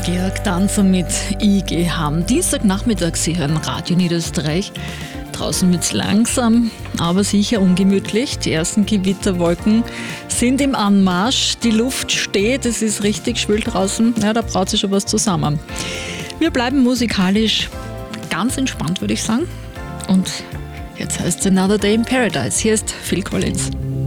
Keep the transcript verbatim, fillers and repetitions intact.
Georg Danzer mit I G Ham. Dienstagnachmittag, Sie hören Radio Niederösterreich. Draußen wird es langsam, aber sicher ungemütlich. Die ersten Gewitterwolken sind im Anmarsch. Die Luft steht, es ist richtig schwül draußen. Ja, da braut sich schon was zusammen. Wir bleiben musikalisch ganz entspannt, würde ich sagen. Und jetzt heißt es Another Day in Paradise. Hier ist Phil Collins.